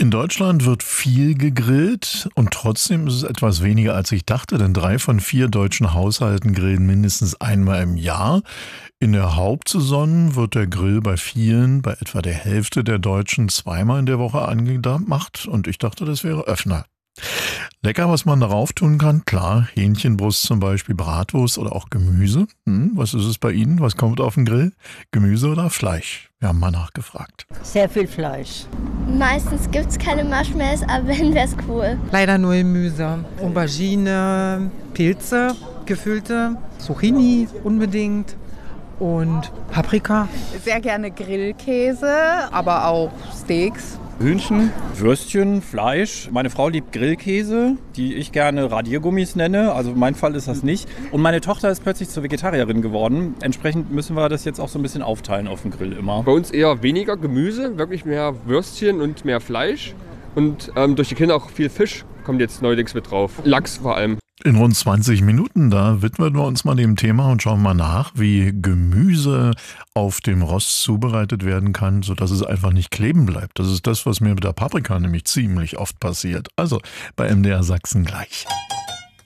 In Deutschland wird viel gegrillt und trotzdem ist es etwas weniger, als ich dachte, denn 3 von 4 deutschen Haushalten grillen mindestens einmal im Jahr. In der Hauptsaison wird der Grill bei vielen, bei etwa der Hälfte der Deutschen, zweimal in der Woche angemacht und ich dachte, das wäre öfter. Lecker, was man darauf tun kann, klar, Hähnchenbrust zum Beispiel, Bratwurst oder auch Gemüse. Was ist es bei Ihnen? Was kommt auf den Grill? Gemüse oder Fleisch? Wir haben mal nachgefragt. Sehr viel Fleisch. Meistens gibt es keine Marshmallows, aber wenn, wäre es cool. Leider nur Gemüse. Aubergine, Pilze, gefüllte, Zucchini unbedingt und Paprika. Sehr gerne Grillkäse, aber auch Steaks. Hühnchen, Würstchen, Fleisch. Meine Frau liebt Grillkäse, die ich gerne Radiergummis nenne. Also mein Fall ist das nicht. Und meine Tochter ist plötzlich zur Vegetarierin geworden. Entsprechend müssen wir das jetzt auch so ein bisschen aufteilen auf dem Grill immer. Bei uns eher weniger Gemüse, wirklich mehr Würstchen und mehr Fleisch. Und durch die Kinder auch viel Fisch kommt jetzt neuerdings mit drauf. Lachs vor allem. In rund 20 Minuten, da widmen wir uns mal dem Thema und schauen mal nach, wie Gemüse auf dem Rost zubereitet werden kann, sodass es einfach nicht kleben bleibt. Das ist das, was mir mit der Paprika nämlich ziemlich oft passiert. Also bei MDR Sachsen gleich.